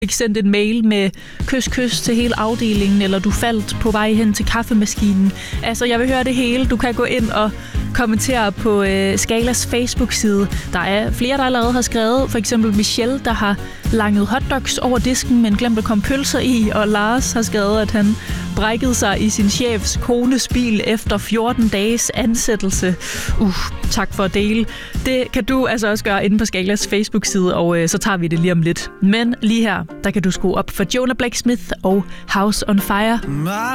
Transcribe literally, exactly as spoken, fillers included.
ikke sendt en mail med kys, kys til hele afdelingen, eller du faldt på vej hen til kaffemaskinen. Altså, jeg vil høre det hele. Du kan gå ind og kommentere på øh, Skalas Facebook-side. Der er flere, der allerede har skrevet. For eksempel Michelle, der har langet hotdogs over disken, men glemt at komme pølser i. Og Lars har skrevet, at han brækkede sig i sin chefs kones bil efter fjorten dages ansættelse. Uh, tak for at dele. Det kan du altså også gøre inde på Skalas Facebook-side, og øh, så tager vi det lige om lidt. Men lige her, der kan du skrue op for Jonah Blacksmith og House on Fire.